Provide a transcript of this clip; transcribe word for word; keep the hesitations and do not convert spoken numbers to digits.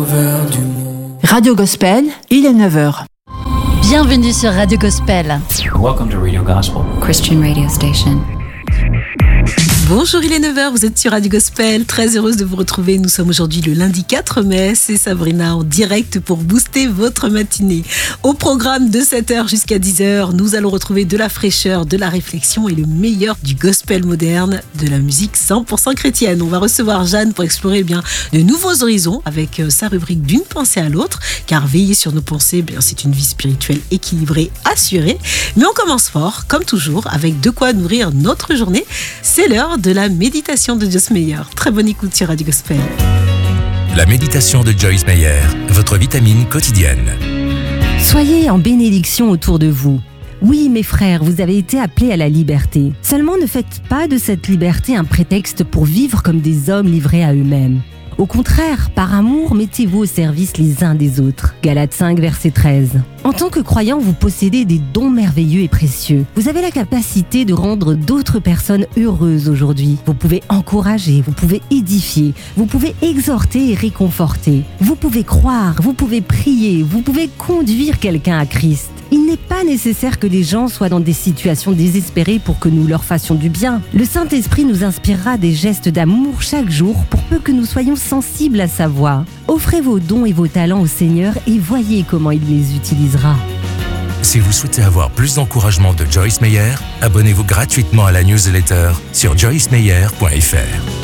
Radio Gospel, il est neuf heures. Bienvenue sur Radio Gospel. Welcome to Radio Gospel, Christian radio station. Bonjour, il est neuf heures, vous êtes sur Radio Gospel, très heureuse de vous retrouver. Nous sommes aujourd'hui le lundi quatre mai, c'est Sabrina en direct pour booster votre matinée. Au programme de sept heures jusqu'à dix heures, nous allons retrouver de la fraîcheur, de la réflexion et le meilleur du gospel moderne, de la musique cent pour cent chrétienne. On va recevoir Jeanne pour explorer eh bien de nouveaux horizons avec euh, sa rubrique d'une pensée à l'autre, car veiller sur nos pensées, eh bien, c'est une vie spirituelle équilibrée, assurée. Mais on commence fort, comme toujours, avec de quoi nourrir notre journée. C'est l'heure de la méditation de Joyce Meyer. Très bonne écoute sur Radio Gospel. La méditation de Joyce Meyer, votre vitamine quotidienne. Soyez en bénédiction autour de vous. Oui, mes frères, vous avez été appelés à la liberté. Seulement ne faites pas de cette liberté un prétexte pour vivre comme des hommes livrés à eux-mêmes. Au contraire, par amour, mettez-vous au service les uns des autres. Galates cinq, verset treize. En tant que croyant, vous possédez des dons merveilleux et précieux. Vous avez la capacité de rendre d'autres personnes heureuses aujourd'hui. Vous pouvez encourager, vous pouvez édifier, vous pouvez exhorter et réconforter. Vous pouvez croire, vous pouvez prier, vous pouvez conduire quelqu'un à Christ. Il n'est pas nécessaire que les gens soient dans des situations désespérées pour que nous leur fassions du bien. Le Saint-Esprit nous inspirera des gestes d'amour chaque jour pour peu que nous soyons sensibles à sa voix. Offrez vos dons et vos talents au Seigneur et voyez comment il les utilisera. Si vous souhaitez avoir plus d'encouragement de Joyce Meyer, abonnez-vous gratuitement à la newsletter sur joyce meyer point f r.